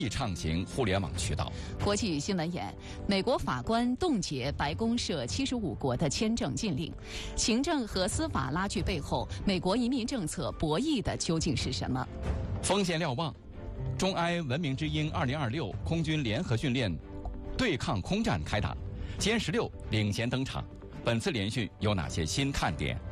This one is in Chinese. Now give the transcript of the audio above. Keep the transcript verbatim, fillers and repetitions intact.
畅行互联网渠道。 国际新闻言，美国法官冻结白宫涉七十五国的签证禁令。行政和司法拉锯背后，美国移民政策博弈的究竟是什么？ 锋线瞭望，中埃文明之鹰二零二六空军联合训练对抗空战开打，歼十六领衔登场。本次联训有哪些新看点？